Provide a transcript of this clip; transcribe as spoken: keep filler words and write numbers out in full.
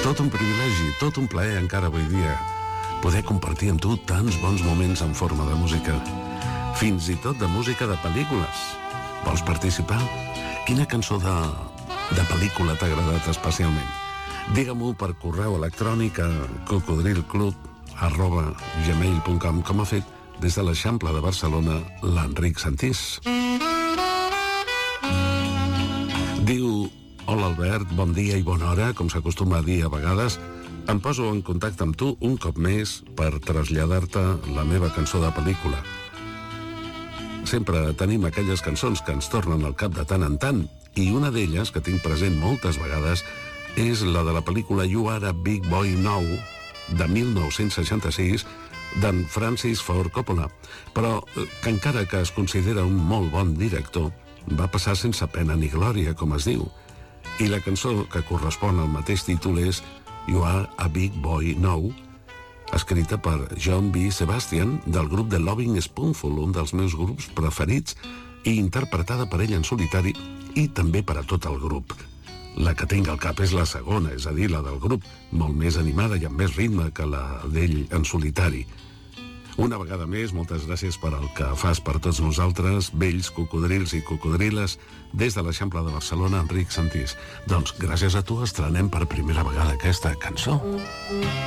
Tot un privilegi, tot un plaer encara avui dia poder compartir amb tu tants bons moments en forma de música. Fins i tot de música de pel·lícules. Vols participar? Quina cançó de, de pel·lícula t'ha agradat especialment? Digue-m'ho per correu electrònic a cocodrilclub arroba gmail punt com, com ha fet des de l'Eixample de Barcelona l'Enric Santís. Diu: hola Albert, bon dia i bona hora, com s'acostuma a dir a vegades. Em poso en contacte amb tu un cop més per traslladar-te la meva cançó de pel·lícula. Sempre tenim aquelles cançons que ens tornen al cap de tant en tant, i una d'elles, que tinc present moltes vegades, és la de la pel·lícula You Are a Big Boy Now, de mil nou-cents seixanta-sis, d'en Francis Ford Coppola, però que encara que es considera un molt bon director, va passar sense pena ni glòria, com es diu. I la cançó que correspon al mateix títol és You Are a Big Boy Now, escrita per John B. Sebastian, del grup The Loving Spoonful, un dels meus grups preferits, i interpretada per ell en solitari i també per a tot el grup. La que tinc al cap és la segona, és a dir, la del grup, molt més animada i amb més ritme que la d'ell en solitari. Una vegada més, moltes gràcies per el que fas per tots nosaltres, vells cocodrils i cocodriles, des de l'Eixample de Barcelona, Enric Santís. Doncs gràcies a tu estrenem per primera vegada aquesta cançó.